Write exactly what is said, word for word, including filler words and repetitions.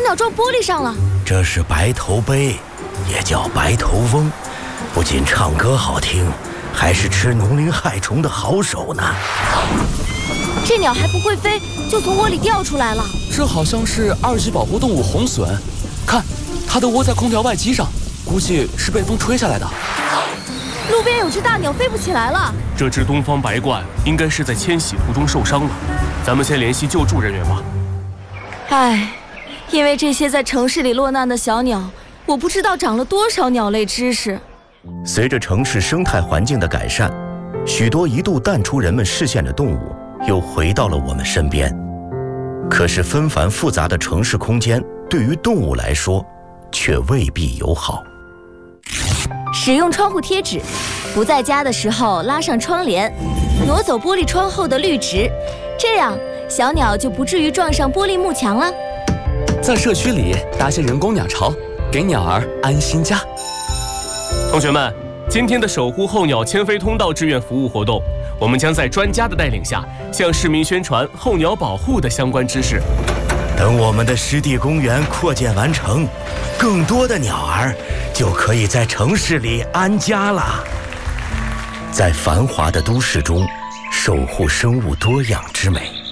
鸟撞玻璃上了。 这是白头鹎，也叫白头翁，不仅唱歌好听，还是吃农林害虫的好手呢。 这鸟还不会飞，就从窝里掉出来了。 这好像是二级保护动物红隼，看，它的窝在空调外机上，估计是被风吹下来的。 路边有只大鸟飞不起来了。 这只东方白鹳应该是在迁徙途中受伤了，咱们先联系救助人员吧。 唉，因为这些在城市里落难的小鸟，我不知道长了多少鸟类知识。 随着城市生态环境的改善，许多一度淡出人们视线的动物又回到了我们身边。可是纷繁复杂的城市空间对于动物来说却未必友好。 使用窗户贴纸，不在家的时候拉上窗帘，挪走玻璃窗后的绿植，这样小鸟就不至于撞上玻璃幕墙了。 在社区里搭些人工鸟巢，给鸟儿安心家。 同学们，今天的守护候鸟迁飞通道志愿服务活动，我们将在专家的带领下，向市民宣传候鸟保护的相关知识。 等我们的湿地公园扩建完成，更多的鸟儿就可以在城市里安家了。在繁华的都市中，守护生物多样之美。